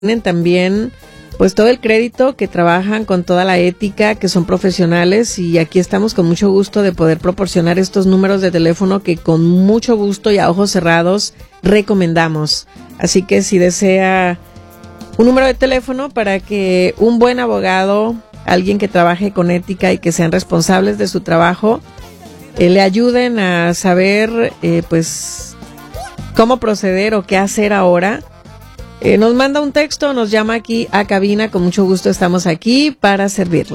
tienen también pues todo el crédito, que trabajan con toda la ética, que son profesionales, y aquí estamos con mucho gusto de poder proporcionar estos números de teléfono que con mucho gusto y a ojos cerrados recomendamos. Así que si desea un número de teléfono para que un buen abogado, alguien que trabaje con ética y que sean responsables de su trabajo, le ayuden a saber pues cómo proceder o qué hacer ahora, nos manda un texto, nos llama aquí a cabina, con mucho gusto estamos aquí para servirle.